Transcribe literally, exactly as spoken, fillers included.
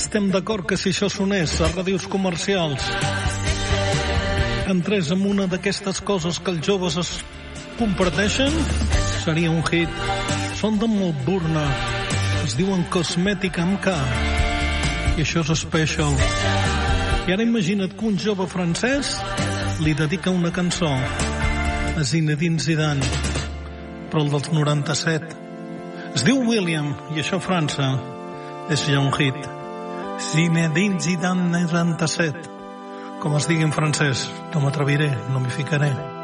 estem d'acord que si això sonés a ràdios comercials, entrés en una d'aquestes coses que els joves es comparteixen, seria un hit. Són de Melbourne, es diuen Cosmetic amb K, i això és special. I ara imagina't que un jove francès li dedica una cançó a Zinedine Zidane, però el dels noranta-set. Es diu William, i això a França és ja un hit. Zinedine Zidane noranta-set. Com es digui en francès, no m'atreviré, no m'hi ficaré.